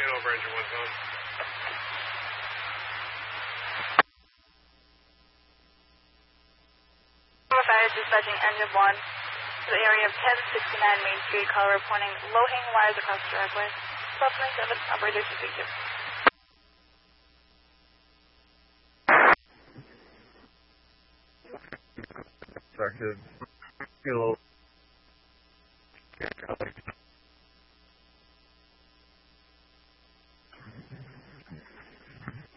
over engine 1 zone. Fire dispatching engine 1 to the area of 1069 Main Street, caller reporting low-hanging wires across the driveway. 1227, operator to speak to. Directed, get a little